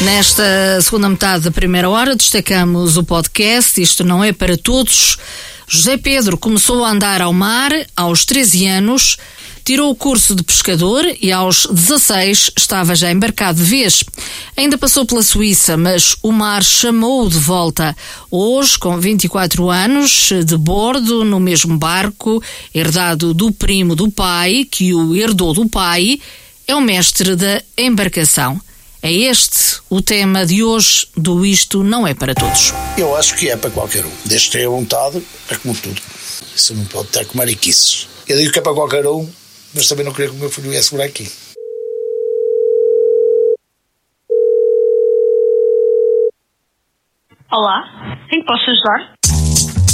Nesta segunda metade da primeira hora destacamos o podcast Isto Não É Para Todos. José Pedro começou a andar ao mar aos 13 anos, tirou o curso de pescador e aos 16 estava já embarcado de vez. Ainda passou pela Suíça, mas o mar chamou-o de volta. Hoje, com 24 anos, de bordo no mesmo barco, herdado do primo do pai, que o herdou do pai, é o mestre da embarcação. É este o tema de hoje do Isto Não É Para Todos. Eu acho que é para qualquer um. Desde que tenha vontade, é como tudo. Isso não pode estar com mariquices. Eu digo que é para qualquer um, mas também não queria que o meu filho viesse por aqui. Olá, em que posso ajudar?